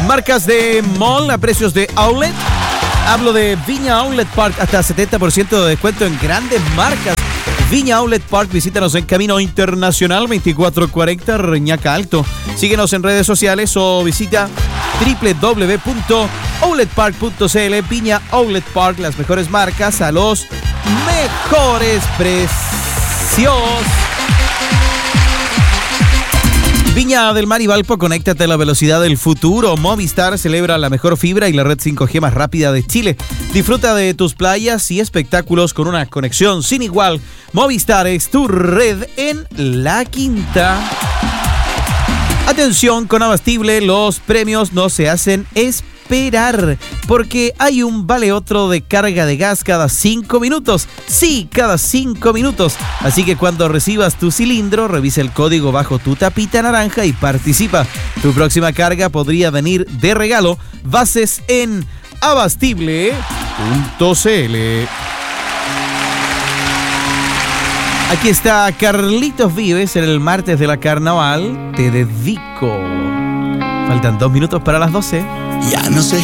Marcas de mall a precios de outlet. Hablo de Viña Outlet Park, hasta 70% de descuento en grandes marcas. Viña Outlet Park, visítanos en Camino Internacional 2440 Reñaca Alto. Síguenos en redes sociales o visita www.outletpark.cl. Viña Outlet Park, las mejores marcas a los mejores precios. Viña del Mar y Valpo, conéctate a la velocidad del futuro. Movistar celebra la mejor fibra y la red 5G más rápida de Chile. Disfruta de tus playas y espectáculos con una conexión sin igual. Movistar es tu red en La Quinta. Atención, con Abastible los premios no se hacen esperar, porque hay un vale otro de carga de gas cada 5 minutos. Sí, cada 5 minutos. Así que cuando recibas tu cilindro, revisa el código bajo tu tapita naranja y participa. Tu próxima carga podría venir de regalo. Bases en abastible.cl. Aquí está Carlitos Vives en el martes de la carnaval. Te dedico. Faltan 2 minutos para las 12. Ya no sé